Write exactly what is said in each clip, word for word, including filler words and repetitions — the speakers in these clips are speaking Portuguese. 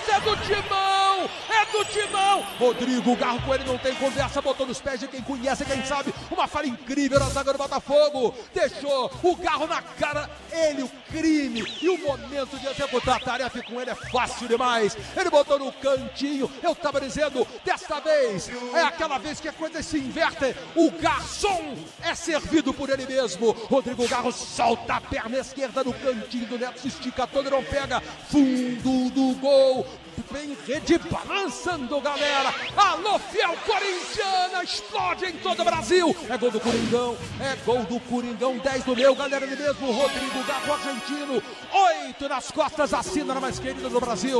Santos, é do Timão, é do Timão. Rodrigo Garro com ele não tem conversa, botou nos pés de quem conhece, quem sabe, uma falha incrível na zaga do Botafogo, deixou o Garro na cara, ele o crime e o momento de executar a tarefa com ele é fácil demais, ele botou no cantinho, eu tava dizendo, desta vez, é aquela vez que a coisa se inverte, o garçom é servido por ele mesmo, Rodrigo Garro solta a perna esquerda no cantinho do Neto, se estica todo, não pega, fundo do gol, vem rede balançando, galera, alô fiel corintiana, explode em todo o Brasil, é gol do Coringão, é gol do Coringão, dez do meu, galera, ele mesmo, Rodrigo Garro, argentino, oito nas costas, assina na mais querida do Brasil.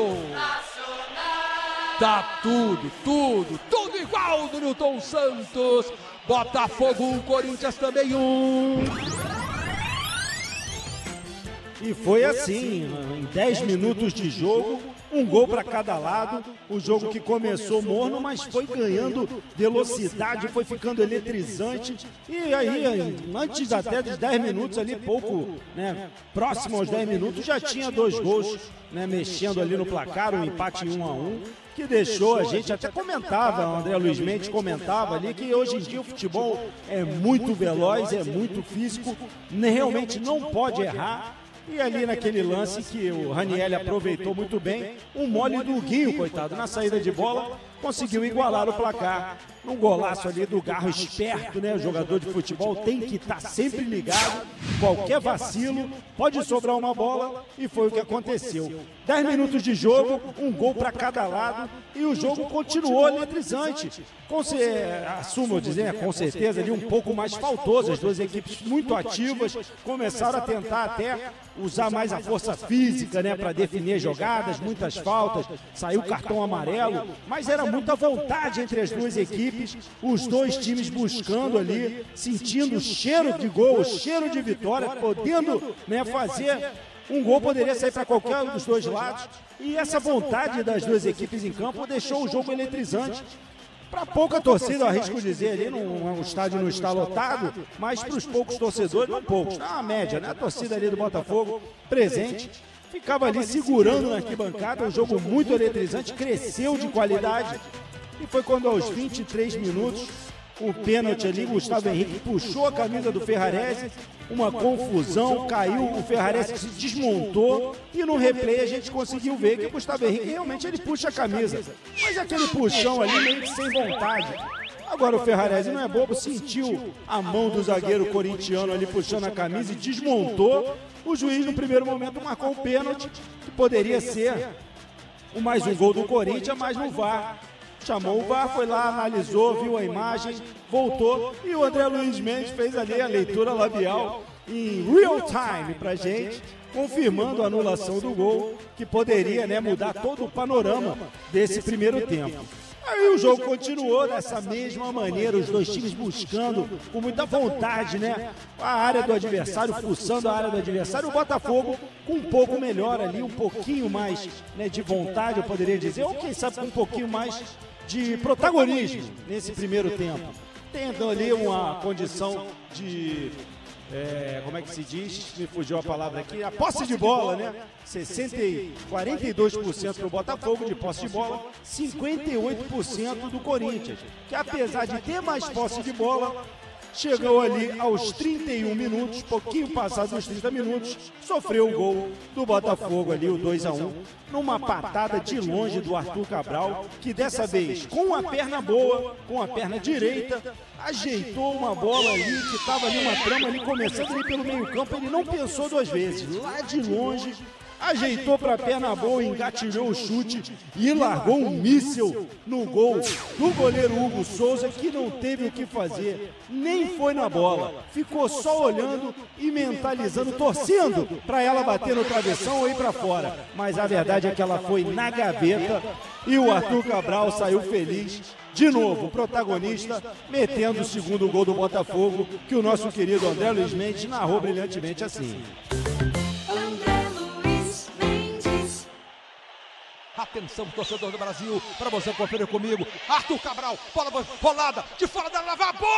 Tá tudo, tudo, tudo igual do Nilton Santos, Botafogo um, Corinthians também um. E foi assim, em dez minutos de jogo, um gol para cada lado, o jogo que começou morno, mas foi ganhando velocidade, foi ficando eletrizante, e aí, antes até dos dez minutos ali, pouco, né, próximo aos dez minutos, já tinha dois gols, né, mexendo ali no placar, um empate em um a um, que deixou a gente, até comentava, o André Luiz Mendes comentava ali, que hoje em dia o futebol é muito veloz, é muito físico, realmente não pode errar. E ali naquele lance que o Ranieri aproveitou muito bem, um mole do Guinho, coitado, na saída de bola, conseguiu igualar o placar. Um golaço ali do Garro esperto, né? O jogador de futebol tem que estar sempre ligado, qualquer vacilo, pode sobrar uma bola, e foi o que aconteceu. Dez minutos de jogo, um gol para cada lado, e o jogo continuou eletrizante. Com ce... Assumo dizer, com certeza, ali um pouco mais faltoso, as duas equipes muito ativas, começaram a tentar até usar mais a força física, né, para definir jogadas, muitas faltas, saiu cartão amarelo, mas era muita vontade entre as duas equipes, os dois times buscando ali, sentindo o cheiro de gol, o cheiro de vitória, podendo, né, fazer um gol, poderia sair para qualquer um dos dois lados, e essa vontade das duas equipes em campo deixou o jogo eletrizante. Para pouca torcida, eu arrisco dizer ali, não, o estádio não está lotado, mas para os poucos torcedores, não poucos, na média, né? A torcida ali do Botafogo presente, ficava ali segurando na arquibancada, um jogo muito eletrizante, cresceu de qualidade, e foi quando aos vinte e três minutos, o pênalti ali, Gustavo Henrique puxou a camisa do Ferrarese, uma confusão, caiu, o Ferrarese se desmontou, e no replay a gente conseguiu ver que o Gustavo Henrique realmente ele puxa a camisa, mas aquele puxão ali meio que sem vontade. Agora o Ferrarese não é bobo, sentiu a mão do zagueiro corintiano ali puxando a camisa e desmontou. O juiz no primeiro momento marcou o pênalti, que poderia ser o mais um gol do Corinthians, mas no V A R. Chamou o V A R, foi lá, analisou, viu a imagem, voltou, e o André Luiz Mendes fez ali a leitura labial em real time pra gente, confirmando a anulação do gol, que poderia, né, mudar todo o panorama desse primeiro tempo. Aí o jogo continuou dessa mesma maneira, os dois times buscando com muita vontade, né, a área do adversário, fuçando a área do adversário, o Botafogo com um pouco melhor ali, um pouquinho mais, né, de vontade, eu poderia dizer, ou quem sabe com um pouquinho mais de protagonismo nesse primeiro tempo. Tendo ali uma condição de, é, como é que se diz? Me fugiu a palavra aqui, a posse de bola, né? sessenta, quarenta e dois por cento do Botafogo de posse de bola, cinquenta e oito por cento do Corinthians, que apesar de ter mais posse de bola, chegou ali aos trinta e um minutos, pouquinho passados os trinta minutos, sofreu o gol do Botafogo ali, o dois a um, numa patada de longe do Arthur Cabral, que dessa vez, com a perna boa, com a perna direita, ajeitou uma bola ali, que estava ali uma trama ali, começando ali pelo meio campo, ele não pensou duas vezes, lá de longe, ajeitou para a perna boa, engatilhou o chute e largou um míssil no gol do goleiro Hugo Souza, que não teve o que fazer, nem foi na bola, ficou só olhando e mentalizando, torcendo para ela bater no travessão ou ir para fora, mas a verdade é que ela foi na gaveta e o Arthur Cabral saiu feliz. De novo, o protagonista metendo o segundo gol do Botafogo, que o nosso querido André Luiz Mendes narrou brilhantemente assim. Atenção, torcedor do Brasil, para você conferir comigo. Arthur Cabral, bola rolada, de fora da lava, bola!